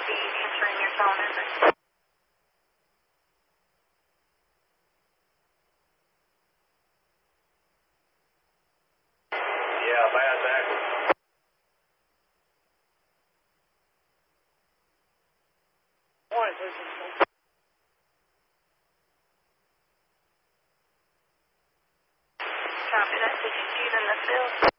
be answering your phone as a... Yeah, bad back. Morning, please. Copy that. Did you see it in the field?